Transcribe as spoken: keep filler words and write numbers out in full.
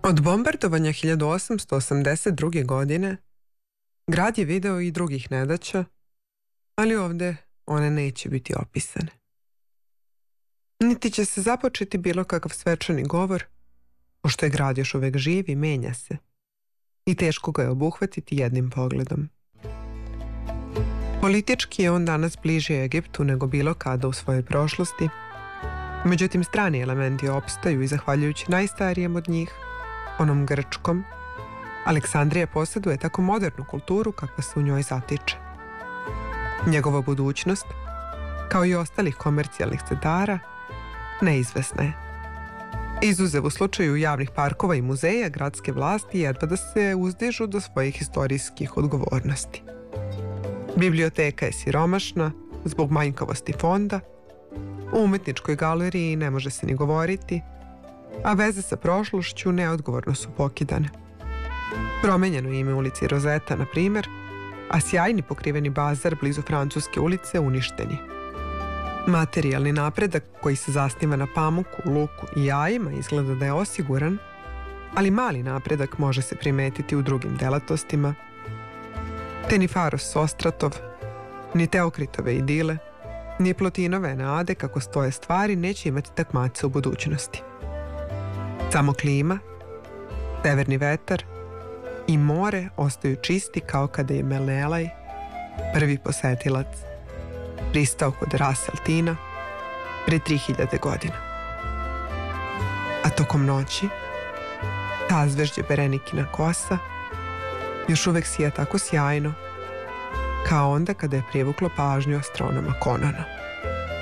Od bombardovanja hiljadu osamsto osamdeset druge. godine grad je video i drugih nedaća, ali ovde one neće biti opisane. Niti će se započeti bilo kakav svečani govor, pošto je grad još uvek živ i menja se i teško ga je obuhvatiti jednim pogledom. Politički je on danas bliže Egiptu nego bilo kada u svojoj prošlosti, međutim strani elementi opstaju i zahvaljujući najstarijem od njih, onom grčkom, Aleksandrija posjeduje tako modernu kulturu kakva se u njoj zatiče. Njegova budućnost, kao i ostalih komercijalnih centara, neizvesna je. Izuzev u slučaju javnih parkova i muzeja, gradske vlasti jedva da se uzdižu do svojih historijskih odgovornosti. Biblioteka je siromašna zbog manjkavosti fonda, u umetničkoj galeriji ne može se ni govoriti, a veze sa prošlošću neodgovorno su pokidane. Promenjeno je ime ulici Rozeta, na primjer, a sjajni pokriveni bazar blizu Francuske ulice uništen je. Materijalni napredak koji se zasniva na pamuku, luku i jajima izgleda da je osiguran, ali mali napredak može se primetiti u drugim delatnostima, te ni Faros Ostratov, ni Teokritove idile, ni Plotinove nade kako stoje stvari neće imati takmaca u budućnosti. Samo klima, severni vetar i more ostaju čisti kao kada je Menelaj, prvi posetilac, pristao kod Ras Al Tina pre tri hiljade godina. A tokom noći, ta zvežđe Berenikina kosa još uvek sija tako sjajno kao onda kada je privuklo pažnju astronoma Konana.